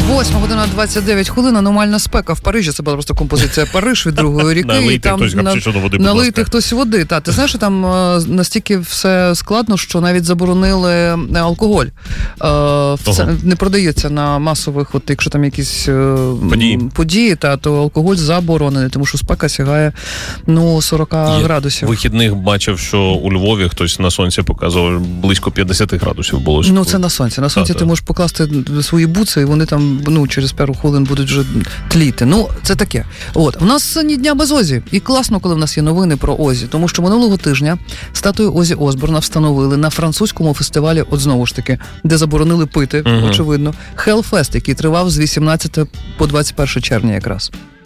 8:29 хвилин, аномальна спека в Парижі. Це була просто композиція «Париж» від Другої ріки. Налийте хтось капчичону води, будь ласка. Налийте хтось води. Та, ти знаєш, що там настільки все складно, що навіть заборонили алкоголь. Не продається на масових, от якщо там якісь події, то алкоголь заборонений, тому що спека сягає 40 градусів. Вихідних бачив, що у Львові хтось на сонці показував, близько 50 градусів було. Це на сонці. На сонці ти можеш покласти свої буци, і вони там через пару хвилин будуть вже тліти. Це таке. У нас ні дня без Озі. І класно, коли в нас є новини про Озі. Тому що минулого тижня статую Озі Осборна встановили на французькому фестивалі, знову ж таки, де заборонили пити, очевидно, Hellfest, який тривав з 18 по 21 червня якраз.